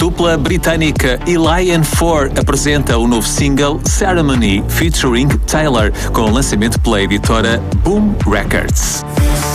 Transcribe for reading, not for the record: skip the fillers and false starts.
dupla britânica Eli & Four apresenta o novo single Ceremony featuring Taylor, com lançamento pela editora Boom Records.